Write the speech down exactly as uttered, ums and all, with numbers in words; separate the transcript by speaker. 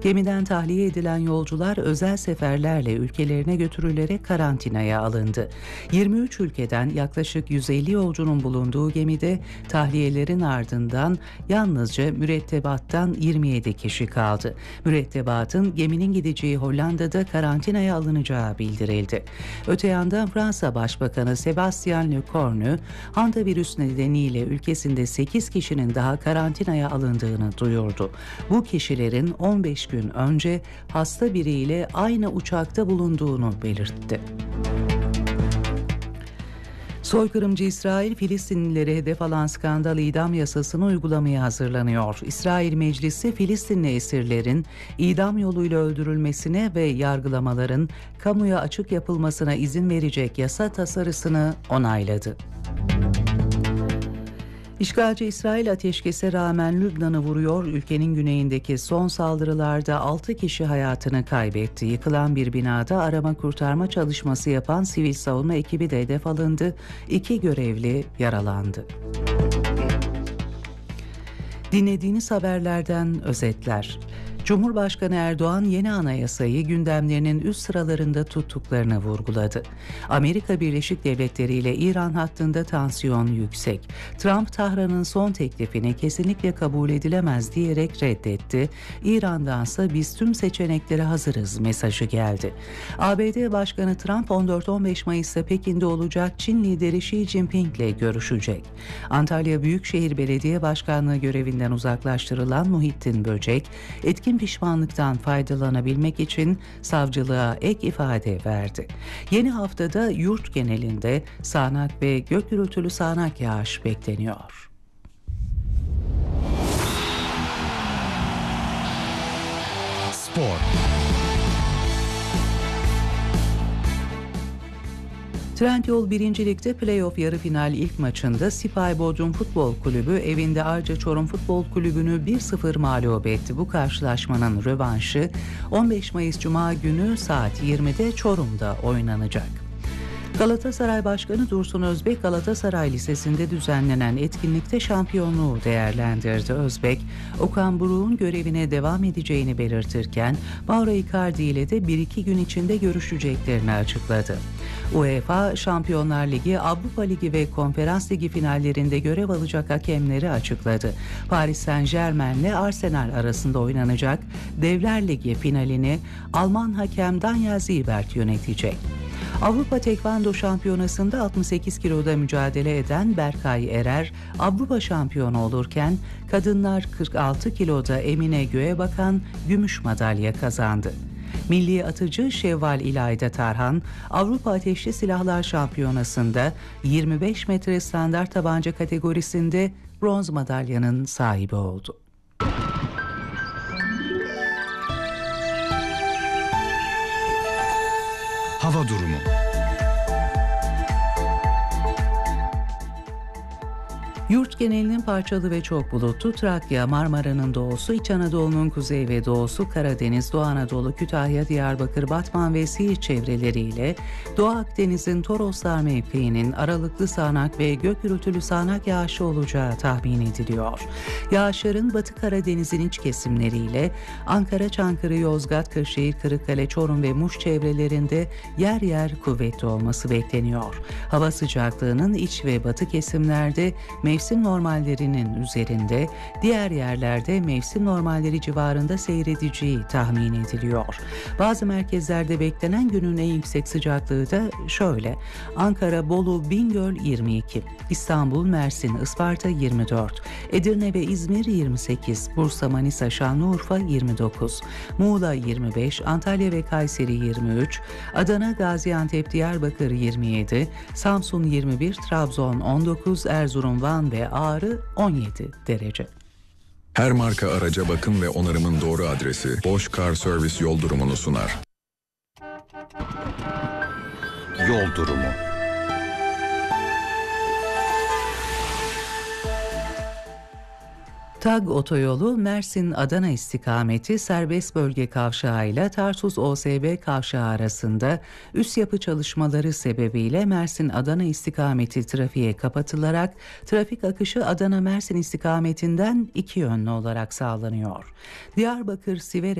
Speaker 1: Gemiden tahliye edilen yolcular özel seferlerle ülkelerine götürülerek karantinaya alındı. yirmi üç ülkeden yaklaşık yüz elli yolcunun bulunduğu gemide tahliyelerin ardından yalnızca mürettebattan yirmi yedi kişi kaldı. Mürettebatın geminin gideceği Hollanda'da karantinaya alınacağı bildirildi. Öte yandan Fransa Başbakanı Sébastien Lecornu, hantavirüs nedeniyle ülkesinde sekiz kişinin daha karantinaya alındığını duyurdu. Bu kişilerin on beş gün önce hasta biriyle aynı uçakta bulunduğunu belirtti. Soykırımcı İsrail, Filistinlileri hedef alan skandal idam yasasını uygulamaya hazırlanıyor. İsrail Meclisi, Filistinli esirlerin idam yoluyla öldürülmesine ve yargılamaların kamuya açık yapılmasına izin verecek yasa tasarısını onayladı. İşgalci İsrail ateşkese rağmen Lübnan'ı vuruyor. Ülkenin güneyindeki son saldırılarda altı kişi hayatını kaybetti. Yıkılan bir binada arama kurtarma çalışması yapan sivil savunma ekibi de hedef alındı. İki görevli yaralandı. Dinlediğiniz haberlerden özetler. Cumhurbaşkanı Erdoğan yeni anayasayı gündemlerinin üst sıralarında tuttuklarını vurguladı. Amerika Birleşik Devletleri ile İran hattında tansiyon yüksek. Trump, Tahran'ın son teklifini kesinlikle kabul edilemez diyerek reddetti. İran'dansa biz tüm seçeneklere hazırız mesajı geldi. A B D Başkanı Trump on dört on beş Mayıs'ta Pekin'de olacak Çin lideri Xi Jinping ile görüşecek. Antalya Büyükşehir Belediye Başkanlığı görevinden uzaklaştırılan Muhittin Böcek, etkin pişmanlıktan faydalanabilmek için savcılığa ek ifade verdi. Yeni haftada yurt genelinde sağanak ve gök gürültülü sağanak yağış bekleniyor.
Speaker 2: Spor.
Speaker 1: Trendyol birinci Lig'de playoff yarı final ilk maçında Sipay Bodrum Futbol Kulübü evinde Arca Çorum Futbol Kulübü'nü bir sıfır mağlup etti. Bu karşılaşmanın rövanşı on beş Mayıs Cuma günü saat yirmide Çorum'da oynanacak. Galatasaray Başkanı Dursun Özbek, Galatasaray Lisesi'nde düzenlenen etkinlikte şampiyonluğu değerlendirdi. Özbek, Okan Buruk'un görevine devam edeceğini belirtirken Mauro Icardi ile de bir iki gün içinde görüşeceklerini açıkladı. UEFA, Şampiyonlar Ligi, Avrupa Ligi ve Konferans Ligi finallerinde görev alacak hakemleri açıkladı. Paris Saint-Germain ile Arsenal arasında oynanacak Devler Ligi finalini Alman hakem Daniel Siebert yönetecek. Avrupa Tekvando Şampiyonası'nda altmış sekiz kiloda mücadele eden Berkay Erer Avrupa şampiyonu olurken kadınlar kırk altı kiloda Emine Göğebakan gümüş madalya kazandı. Milli atıcı Şevval İlayda Tarhan Avrupa Ateşli Silahlar Şampiyonası'nda yirmi beş metre standart tabanca kategorisinde bronz madalyanın sahibi oldu.
Speaker 2: Hava durumu.
Speaker 1: Yurt genelinin parçalı ve çok bulutlu, Trakya, Marmara'nın doğusu, İç Anadolu'nun kuzey ve doğusu, Karadeniz, Doğu Anadolu, Kütahya, Diyarbakır, Batman ve Siirt çevreleriyle Doğu Akdeniz'in Toroslar mevkiinin aralıklı sağanak ve gök gürültülü sağanak yağışı olacağı tahmin ediliyor. Yağışların Batı Karadeniz'in iç kesimleriyle Ankara, Çankırı, Yozgat, Kırşehir, Kırıkkale, Çorum ve Muş çevrelerinde yer yer kuvvetli olması bekleniyor. Hava sıcaklığının iç ve batı kesimlerde mevsim normallerinin üzerinde, diğer yerlerde mevsim normalleri civarında seyredeceği tahmin ediliyor. Bazı merkezlerde beklenen günün en yüksek sıcaklığı da şöyle: Ankara, Bolu, Bingöl yirmi iki, İstanbul, Mersin, Isparta yirmi dört, Edirne ve İzmir yirmi sekiz, Bursa, Manisa, Şanlıurfa yirmi dokuz, Muğla yirmi beş, Antalya ve Kayseri yirmi üç, Adana, Gaziantep, Diyarbakır yirmi yedi, Samsun yirmi bir, Trabzon on dokuz, Erzurum, Van ve Ağrı on yedi derece.
Speaker 3: Her marka araca bakım ve onarımın doğru adresi Bosch Car Service yol durumunu sunar.
Speaker 2: Yol durumu.
Speaker 1: TAG otoyolu Mersin-Adana istikameti serbest bölge kavşağı ile Tarsus-O S B kavşağı arasında üst yapı çalışmaları sebebiyle Mersin-Adana istikameti trafiğe kapatılarak trafik akışı Adana-Mersin istikametinden iki yönlü olarak sağlanıyor. Diyarbakır-Sivere